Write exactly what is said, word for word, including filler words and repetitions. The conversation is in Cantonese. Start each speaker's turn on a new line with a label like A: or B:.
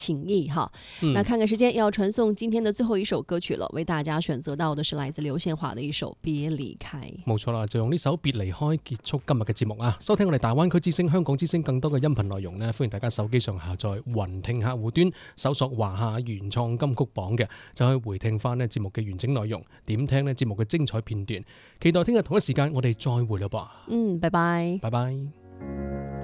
A: 情意哈。嗯、那看看時間要傳送今天的最後一首歌曲了，為大家選擇到的是來自劉憲華的一首《別離開》。
B: 冇錯啦，就用呢首《別離開》結束今日嘅節目啊！收聽我哋大灣區之聲、香港之聲更多嘅音頻內容呢，歡迎大家手機上下載雲聽客戶端，搜索華夏原創金曲榜嘅，就可以回聽翻呢節目嘅完整內容，點聽呢節目嘅精彩片段。期待聽日同一時間我哋再會啦噃。
A: 嗯，拜拜，
B: 拜拜。